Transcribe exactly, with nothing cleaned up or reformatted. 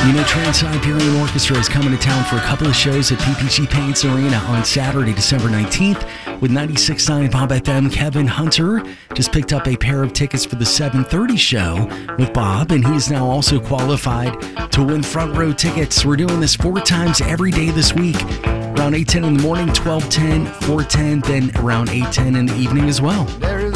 You know, Trans-Siberian Orchestra is coming to town for a couple of shows at P P G Paints Arena on Saturday, December nineteenth. With ninety-six point nine Bob F M, Kevin Hunter just picked up a pair of tickets for the seven thirty show with Bob, and he is now also qualified to win front row tickets. We're doing this four times every day this week, around eight ten in the morning, twelve ten, four ten, then around eight ten in the evening as well.